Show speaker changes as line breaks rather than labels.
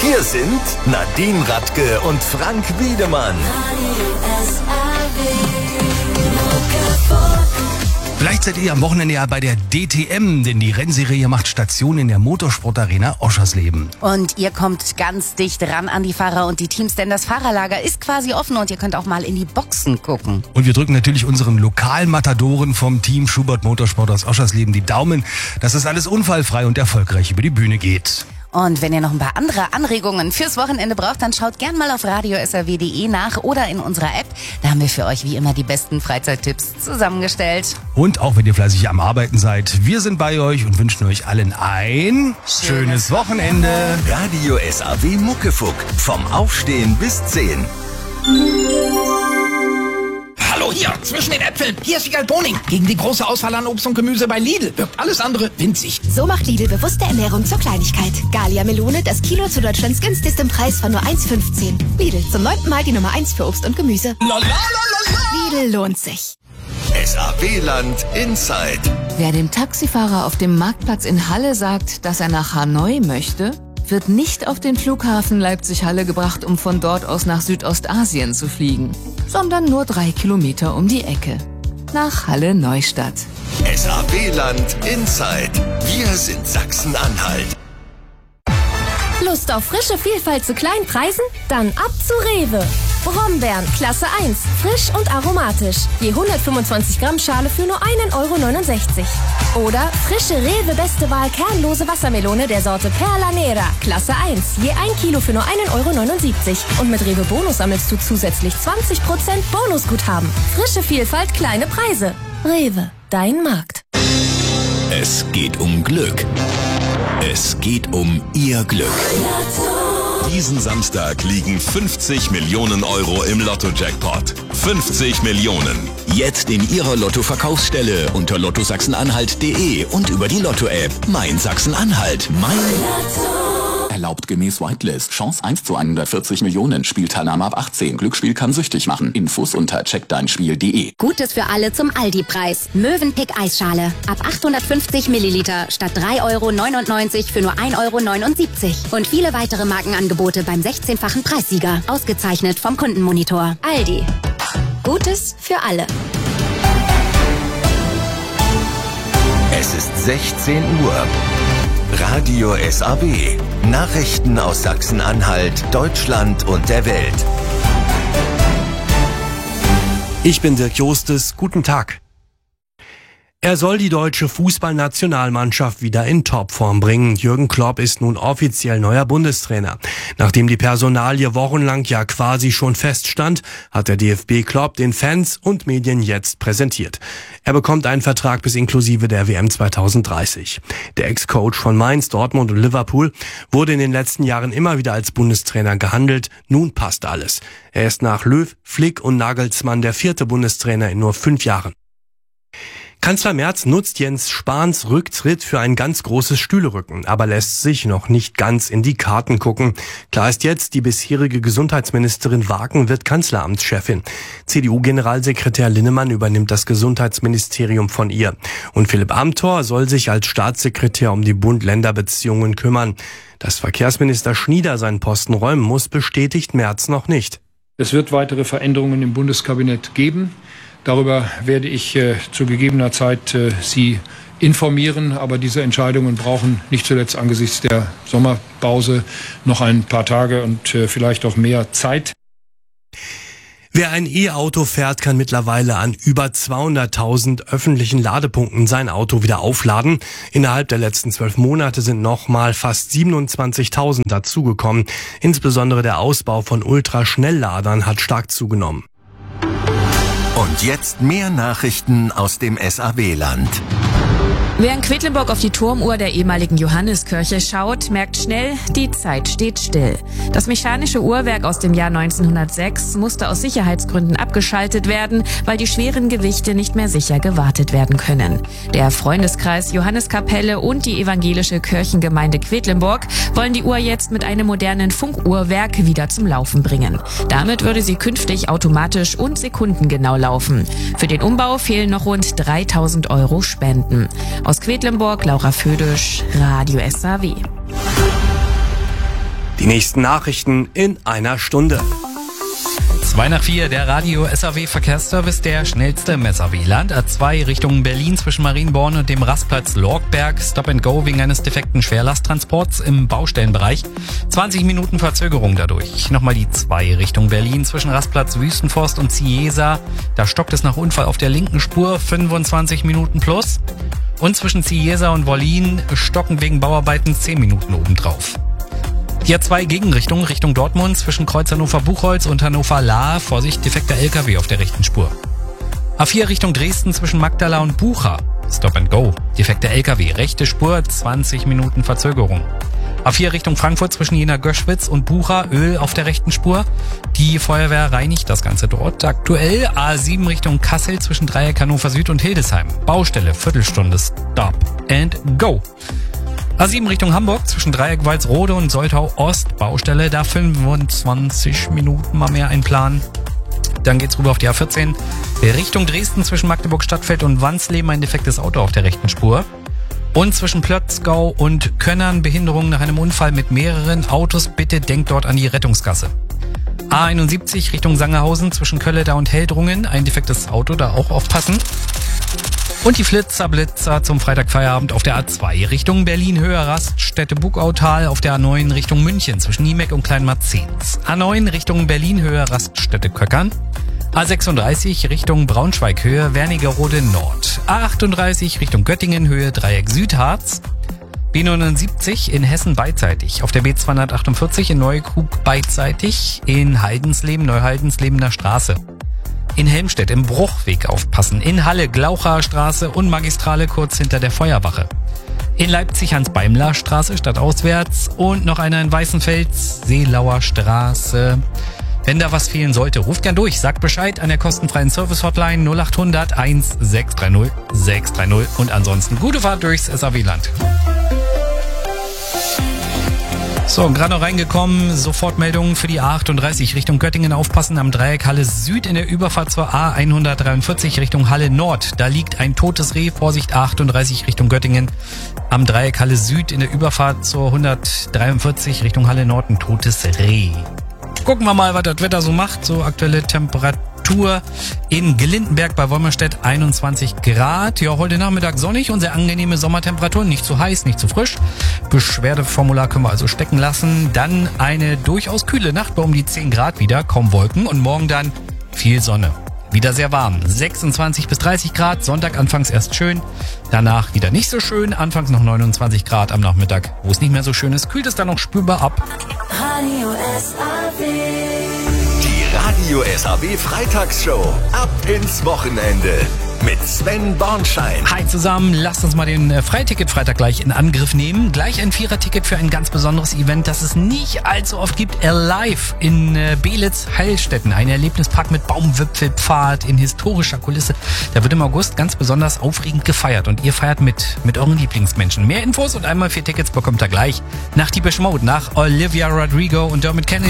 Hier sind Nadine Radke und Frank Wiedemann.
Vielleicht seid ihr am Wochenende ja bei der DTM, denn die Rennserie macht Station in der Motorsportarena Oschersleben.
Und ihr kommt ganz dicht ran an die Fahrer und die Teams, denn das Fahrerlager ist quasi offen und ihr könnt auch mal in die Boxen gucken.
Und wir drücken natürlich unseren Lokalmatadoren vom Team Schubert Motorsport aus Oschersleben die Daumen, dass das alles unfallfrei und erfolgreich über die Bühne geht.
Und wenn ihr noch ein paar andere Anregungen fürs Wochenende braucht, dann schaut gern mal auf radiosrw.de nach oder in unserer App. Da haben wir für euch wie immer die besten Freizeittipps zusammengestellt.
Und auch wenn ihr fleißig am Arbeiten seid, wir sind bei euch und wünschen euch allen ein schönes Wochenende.
Radio SAW Muckefuck. Vom Aufstehen bis 10.
Hallo hier, zwischen den Äpfeln. Hier ist Wiegald Boning. Gegen die große Auswahl an Obst und Gemüse bei Lidl wirkt alles andere winzig.
So macht Lidl bewusste Ernährung zur Kleinigkeit. Galia Melone, das Kilo zu Deutschlands günstigstem Preis von nur 1,15. Lidl, zum 9. Mal die Nummer 1 für Obst und Gemüse. Lidl lohnt sich.
SAW-Land Inside.
Wer dem Taxifahrer auf dem Marktplatz in Halle sagt, dass er nach Hanoi möchte, wird nicht auf den Flughafen Leipzig-Halle gebracht, um von dort aus nach Südostasien zu fliegen, sondern nur 3 Kilometer um die Ecke. Nach Halle-Neustadt.
SAW-Land Inside. Wir sind Sachsen-Anhalt.
Lust auf frische Vielfalt zu kleinen Preisen? Dann ab zu Rewe. Brombeeren, Klasse 1, frisch und aromatisch. Je 125 Gramm Schale für nur 1,69 €. Oder frische Rewe Beste Wahl kernlose Wassermelone der Sorte Perla Nera, Klasse 1, je 1 Kilo für nur 1,79 €. Und mit Rewe Bonus sammelst du zusätzlich 20% Bonusguthaben. Frische Vielfalt, kleine Preise. Rewe, dein Markt.
Es geht um Glück. Es geht um Ihr Glück. Diesen Samstag liegen 50 Millionen € im Lotto-Jackpot. 50 Millionen. Jetzt in Ihrer Lotto-Verkaufsstelle unter lottosachsenanhalt.de und über die Lotto-App Mein Sachsen-Anhalt. Mein Lotto.
Erlaubt gemäß Whitelist. Chance 1 zu 140 Millionen. Spielteilnahme ab 18. Glücksspiel kann süchtig machen. Infos unter checkdeinspiel.de.
Gutes für alle zum Aldi-Preis. Mövenpick Eisschale. Ab 850 Milliliter statt 3,99 € für nur 1,79 €. Und viele weitere Markenangebote beim 16-fachen Preissieger. Ausgezeichnet vom Kundenmonitor. Aldi. Gutes für alle.
Es ist 16 Uhr. Radio SAW. Nachrichten aus Sachsen-Anhalt, Deutschland und der Welt.
Ich bin Dirk Jostes. Guten Tag. Er soll die deutsche Fußballnationalmannschaft wieder in Topform bringen. Jürgen Klopp ist nun offiziell neuer Bundestrainer. Nachdem die Personalie wochenlang ja quasi schon feststand, hat der DFB Klopp den Fans und Medien jetzt präsentiert. Er bekommt einen Vertrag bis inklusive der WM 2030. Der Ex-Coach von Mainz, Dortmund und Liverpool wurde in den letzten Jahren immer wieder als Bundestrainer gehandelt. Nun passt alles. Er ist nach Löw, Flick und Nagelsmann der 4. Bundestrainer in nur 5 Jahren. Kanzler Merz nutzt Jens Spahns Rücktritt für ein ganz großes Stühlerücken, aber lässt sich noch nicht ganz in die Karten gucken. Klar ist jetzt, die bisherige Gesundheitsministerin Wagen wird Kanzleramtschefin. CDU-Generalsekretär Linnemann übernimmt das Gesundheitsministerium von ihr. Und Philipp Amthor soll sich als Staatssekretär um die Bund-Länder-Beziehungen kümmern. Dass Verkehrsminister Schnieder seinen Posten räumen muss, bestätigt Merz noch nicht.
Es wird weitere Veränderungen im Bundeskabinett geben. Darüber werde ich zu gegebener Zeit Sie informieren, aber diese Entscheidungen brauchen nicht zuletzt angesichts der Sommerpause noch ein paar Tage und vielleicht auch mehr Zeit.
Wer ein E-Auto fährt, kann mittlerweile an über 200.000 öffentlichen Ladepunkten sein Auto wieder aufladen. Innerhalb der letzten 12 Monate sind nochmal fast 27.000 dazugekommen. Insbesondere der Ausbau von Ultraschnellladern hat stark zugenommen.
Und jetzt mehr Nachrichten aus dem SAW-Land.
Wer in Quedlinburg auf die Turmuhr der ehemaligen Johanneskirche schaut, merkt schnell, die Zeit steht still. Das mechanische Uhrwerk aus dem Jahr 1906 musste aus Sicherheitsgründen abgeschaltet werden, weil die schweren Gewichte nicht mehr sicher gewartet werden können. Der Freundeskreis Johanneskapelle und die evangelische Kirchengemeinde Quedlinburg wollen die Uhr jetzt mit einem modernen Funkuhrwerk wieder zum Laufen bringen. Damit würde sie künftig automatisch und sekundengenau laufen. Für den Umbau fehlen noch rund 3.000 € Spenden. Aus Quedlinburg, Laura Födisch, Radio SAW.
Die
nächsten Nachrichten in einer Stunde.
3:02, der Radio SAW Verkehrsservice, der schnellste im SAW-Land. A2 Richtung Berlin zwischen Marienborn und dem Rastplatz Lorgberg. Stop and Go wegen eines defekten Schwerlasttransports im Baustellenbereich. 20 Minuten Verzögerung dadurch. Nochmal die 2 Richtung Berlin zwischen Rastplatz Wüstenforst und Cieza. Da stockt es nach Unfall auf der linken Spur, 25 Minuten plus. Und zwischen Cieza und Wollin stocken wegen Bauarbeiten 10 Minuten obendrauf. Die A2 Gegenrichtung Richtung Dortmund zwischen Kreuz Hannover-Buchholz und Hannover-Lahr. Vorsicht, defekter LKW auf der rechten Spur. A4 Richtung Dresden zwischen Magdala und Bucha. Stop and Go. Defekter LKW, rechte Spur, 20 Minuten Verzögerung. A4 Richtung Frankfurt zwischen Jena-Göschwitz und Bucha, Öl auf der rechten Spur. Die Feuerwehr reinigt das Ganze dort. Aktuell A7 Richtung Kassel zwischen Dreieck Hannover Süd und Hildesheim. Baustelle, Viertelstunde, Stop and Go. A7 Richtung Hamburg zwischen Dreieck Walsrode und Soltau Ost. Baustelle, da 25 Minuten mal mehr einplanen. Dann geht's rüber auf die A14 Richtung Dresden zwischen Magdeburg Stadtfeld und Wansleben, ein defektes Auto auf der rechten Spur. Und zwischen Plötzgau und Könnern Behinderung nach einem Unfall mit mehreren Autos. Bitte denkt dort an die Rettungskasse. A71 Richtung Sangerhausen zwischen Kölleda und Heldrungen, ein defektes Auto, da auch aufpassen. Und die Blitzer zum Freitagfeierabend auf der A2 Richtung Berlin-Höhe Raststätte-Bugautal, auf der A9 Richtung München zwischen Niemeck und Kleinmarzens. A9 Richtung Berlin-Höhe Raststätte-Köckern. A36 Richtung Braunschweig-Höhe Wernigerode Nord. A38 Richtung Göttingen Höhe Dreieck Südharz. B79 in Hessen beidseitig. Auf der B248 in Neukrug beidseitig. In Haldensleben, Neuhaldensleben Straße. In Helmstedt im Bruchweg aufpassen. In Halle Glaucher Straße und Magistrale kurz hinter der Feuerwache. In Leipzig Hans-Beimler Straße stadtauswärts und noch einer in Weißenfels Seelauer Straße. Wenn da was fehlen sollte, ruft gern durch. Sagt Bescheid an der kostenfreien Service-Hotline 0800 1630 630 und ansonsten gute Fahrt durchs SAW-Land. So, gerade noch reingekommen, Sofortmeldungen für die A38 Richtung Göttingen aufpassen, am Dreieck Halle Süd in der Überfahrt zur A143 Richtung Halle Nord. Da liegt ein totes Reh, Vorsicht A38 Richtung Göttingen, am Dreieck Halle Süd in der Überfahrt zur 143 Richtung Halle Nord ein totes Reh. Gucken wir mal, was das Wetter so macht, so aktuelle Temperatur in Glindenberg bei Wolmerstedt 21 Grad. Ja, heute Nachmittag sonnig und sehr angenehme Sommertemperaturen, nicht zu heiß, nicht zu frisch. Beschwerdeformular können wir also stecken lassen. Dann eine durchaus kühle Nacht bei um die 10 Grad wieder, kaum Wolken und morgen dann viel Sonne. Wieder sehr warm, 26 bis 30 Grad, Sonntag anfangs erst schön, danach wieder nicht so schön, anfangs noch 29 Grad am Nachmittag, wo es nicht mehr so schön ist, kühlt es dann noch spürbar ab.
Radio SAW. Die Radio SAW Freitagsshow. Ab ins Wochenende. Mit Sven Bornschein.
Hi zusammen, lasst uns mal den Freiticket-Freitag gleich in Angriff nehmen. Gleich ein 4er-Ticket für ein ganz besonderes Event, das es nicht allzu oft gibt. Alive in Belitz-Heilstätten. Ein Erlebnispark mit Baumwipfelpfad in historischer Kulisse. Da wird im August ganz besonders aufregend gefeiert. Und ihr feiert mit euren Lieblingsmenschen. Mehr Infos und einmal 4 Tickets bekommt ihr gleich nach Depeche Mode, nach Olivia Rodrigo und Dermot Kennedy.